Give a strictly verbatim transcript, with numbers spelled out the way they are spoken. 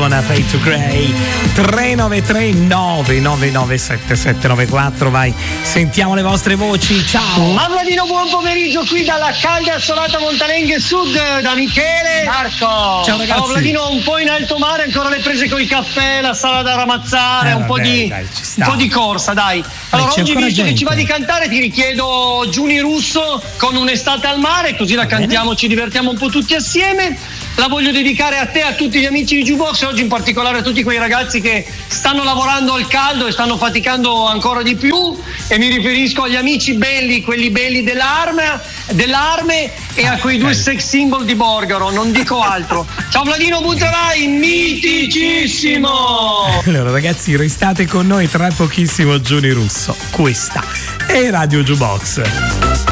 con Fade to Grey. Tre nove tre nove nove nove sette sette nove quattro, vai, sentiamo le vostre voci. Ciao Vladino, buon pomeriggio qui dalla calda assolata Montalenghe Sud, da Michele. Marco. Ciao ragazzi. Ciao Vladino, un po' in alto mare, ancora le prese con il caffè, la sala da ramazzare, eh, un, po vabbè, di, dai, ci un po' di corsa, dai. Allora c'è oggi, ancora visto gente. che ci va di cantare, ti richiedo Giuni Russo con Un'estate al mare, così la Va cantiamo, bene. ci divertiamo un po' tutti assieme. La voglio dedicare a te, a tutti gli amici di Jukebox, e oggi in particolare a tutti quei ragazzi che stanno lavorando al caldo e stanno faticando ancora di più, e mi riferisco agli amici belli, quelli belli dell'arme, dell'arme e a quei due sex symbol di Borgaro, non dico altro. Ciao Vladino Butterai, miticissimo! Allora ragazzi, restate con noi, tra pochissimo Giuni Russo. Questa è Radio Jukebox.